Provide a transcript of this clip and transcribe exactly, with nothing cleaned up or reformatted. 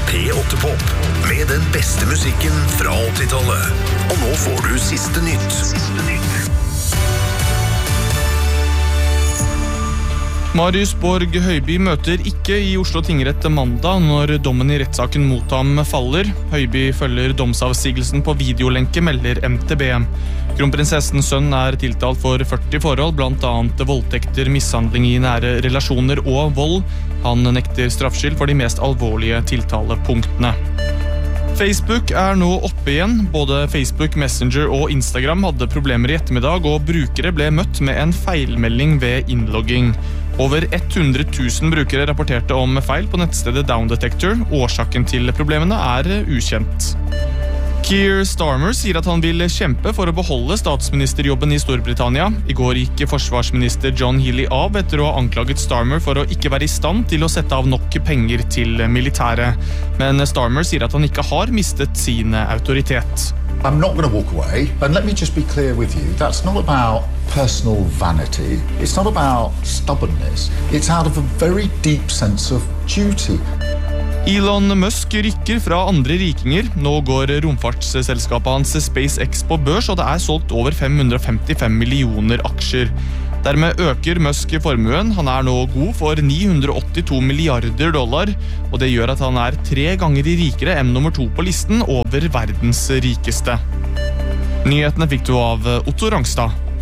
P åtte Pop med den beste musikken fra åttitallet. Og nå får du siste nytt. Siste nytt. Marius Borg Høiby møter ikke i Oslo tingrett mandag når dommen i rettssaken mot ham faller. Høiby følger domsavsigelsen på videolenke, melder M T B. Kronprinsessens sønn er tiltalt for førti forhold, blant annet voldtekter, mishandling i nære relasjoner og vold. Han nekter straffskyld for de mest alvorlige tiltalepunktene. Facebook er nå oppe igjen. Både Facebook, Messenger og Instagram hadde problemer i ettermiddag, og brukere ble møtt med en feilmelding ved innlogging. Over hundre tusen brukere rapporterte om feil på nettstedet Down Detector. Årsaken til problemene er ukjent. Keir Starmer sier at han vil kjempe for å beholde statsministerjobben i Storbritannia. I går gikk forsvarsminister John Healey av etter å ha anklaget Starmer for å ikke være i stand til å sette av nok penger til militæret. Men Starmer sier at han ikke har mistet sin autoritet. I'm not going to walk away, and let me just be clear with you, that's not about personal vanity, it's not about stubbornness, it's out of a very deep sense of duty. Elon Musk rykker fra andre rikinger. Nå går romfartsselskapet hans SpaceX på børs, og det er solgt over fem hundre femtifem millioner aksjer. Dermed øker Musk formuen. Han er nå god for ni hundre åttito milliarder dollar, og det gjør at han er tre ganger rikere enn nummer to på listen over verdens rikeste. Nyhetene fikk du av Otto Rangstad.